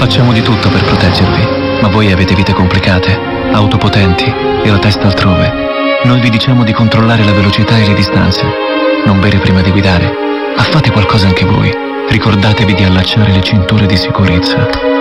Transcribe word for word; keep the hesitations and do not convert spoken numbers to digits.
Facciamo di tutto per proteggervi, ma voi avete vite complicate, auto potenti e la testa altrove. Noi vi diciamo di controllare la velocità e le distanze, non bere prima di guidare, ma fate qualcosa anche voi. Ricordatevi di allacciare le cinture di sicurezza.